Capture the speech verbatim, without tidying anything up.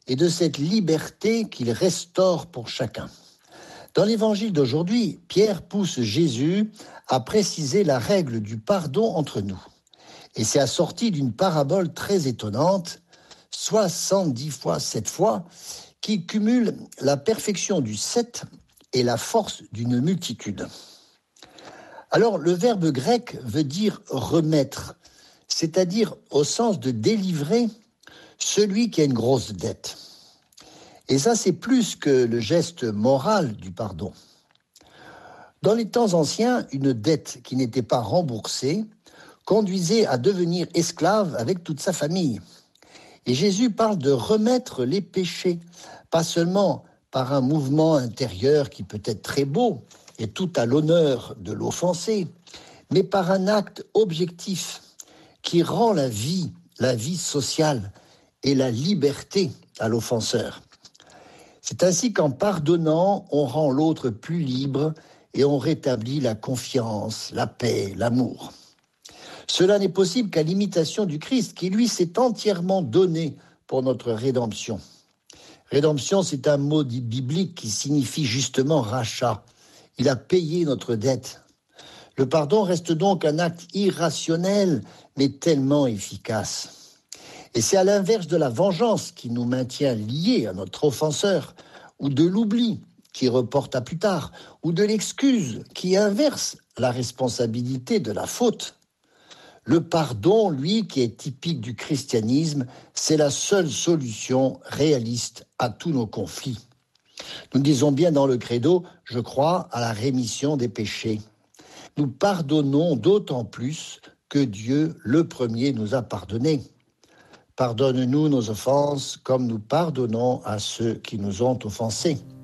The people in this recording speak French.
et de cette liberté qu'il restaure pour chacun. Dans l'évangile d'aujourd'hui, Pierre pousse Jésus à préciser la règle du pardon entre nous. Et c'est assorti d'une parabole très étonnante, soixante-dix fois sept fois, qui cumule la perfection du sept et la force d'une multitude. Alors, le verbe grec veut dire remettre, c'est-à-dire au sens de délivrer celui qui a une grosse dette. Et ça, c'est plus que le geste moral du pardon. Dans les temps anciens, une dette qui n'était pas remboursée conduisait à devenir esclave avec toute sa famille. Et Jésus parle de remettre les péchés, pas seulement par un mouvement intérieur qui peut être très beau et tout à l'honneur de l'offensé, mais par un acte objectif qui rend la vie, la vie sociale et la liberté à l'offenseur. C'est ainsi qu'en pardonnant, on rend l'autre plus libre et on rétablit la confiance, la paix, l'amour. Cela n'est possible qu'à l'imitation du Christ, qui lui s'est entièrement donné pour notre rédemption. Rédemption, c'est un mot dit biblique qui signifie justement rachat. Il a payé notre dette. Le pardon reste donc un acte irrationnel, mais tellement efficace. Et c'est à l'inverse de la vengeance qui nous maintient liés à notre offenseur, ou de l'oubli qui reporte à plus tard, ou de l'excuse qui inverse la responsabilité de la faute. Le pardon, lui, qui est typique du christianisme, c'est la seule solution réaliste à tous nos conflits. Nous disons bien dans le credo, je crois à la rémission des péchés. Nous pardonnons d'autant plus que Dieu, le premier, nous a pardonné. Pardonne-nous nos offenses comme nous pardonnons à ceux qui nous ont offensés.